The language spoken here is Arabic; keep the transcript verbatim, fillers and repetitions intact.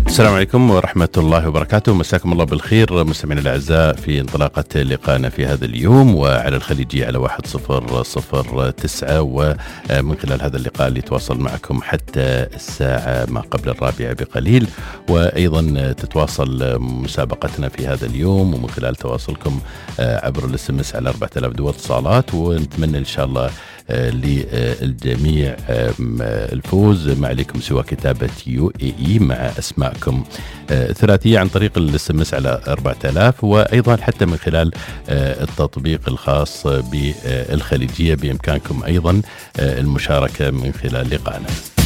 السلام عليكم ورحمة الله وبركاته. مساكم الله بالخير مستمعينا الأعزاء في انطلاقة لقائنا في هذا اليوم وعلى الخليجية على واحد صفر صفر تسعة، ومن خلال هذا اللقاء اللي تواصل معكم حتى الساعة ما قبل الرابعة بقليل، وأيضا تتواصل مسابقتنا في هذا اليوم ومن خلال تواصلكم عبر الاس ام اس على أربعة آلاف دول اتصالات، ونتمنى إن شاء الله للجميع الفوز. ما عليكم سوى كتابة يو اي اي مع أسماءكم ثلاثية عن طريق الاس ام اس على أربعة آلاف، وأيضا حتى من خلال التطبيق الخاص بالخليجية بإمكانكم أيضا المشاركة من خلال لقائنا.